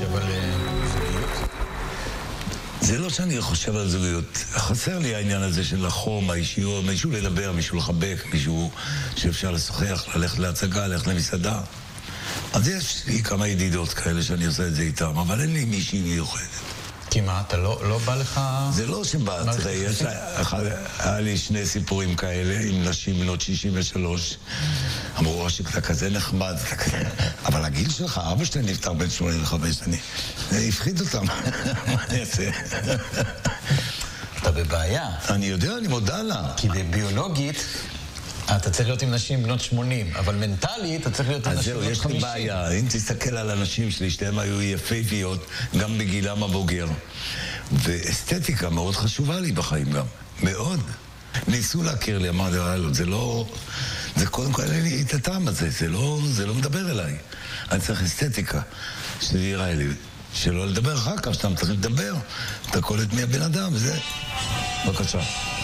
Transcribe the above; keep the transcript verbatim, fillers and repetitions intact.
חושב על זוגיות? זה לא שאני חושב על זוגיות. חסר לי העניין הזה של החום, האישיות, מישהו לדבר, מישהו לחבק, מישהו שאפשר לשוחח, ללכת להצגה, ללכת למסעדה. אז יש לי כמה ידידות כאלה שאני עושה את זה איתם, אבל אין לי מישהי מיוחדת. כי מה, אתה לא, לא בא לך... זה לא שבא, תראה, יש לה, היה לי שני סיפורים כאלה עם נשים בנות שישים ושלוש. אמרו, או שאתה כזה נחמד, אתה כזה... אבל הגיל שלך, אבא שלי נפטר בן שמונים וחמש, אני... הפחיד אותם. מה אני אעשה? אתה בבעיה. אני יודע, אני מודע לה. כי ביולוגית... אתה צריך להיות עם נשים בנות שמונים, אבל מנטלית אתה צריך להיות עם נשים בנות חמישים. אז זהו, יש לי בעיה. אם תסתכל על אנשים שלי, שתיהם היו יפהפיות, גם בגילם הבוגר. ואסתטיקה מאוד חשובה לי בחיים גם. מאוד. ניסו להכיר לי, אמרתי, זה לא... זה קודם כל אין לי את הטעם הזה, זה לא, זה לא מדבר אליי. אני צריך אסתטיקה, שזה יראה לי. שלא לדבר אחר כך, שאתה צריך לדבר. אתה קולט מי הבן אדם, וזה... בבקשה.